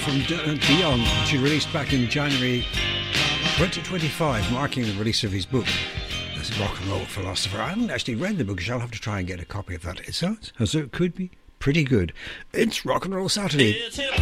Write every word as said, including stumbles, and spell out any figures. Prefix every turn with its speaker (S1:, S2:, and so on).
S1: from Dion, which he released back in January twenty twenty-five, marking the release of his book as a rock and roll philosopher. I haven't actually read the book, so I'll have to try and get a copy of that. It sounds as though it could be pretty good. It's Rock and Roll Saturday.
S2: It's hip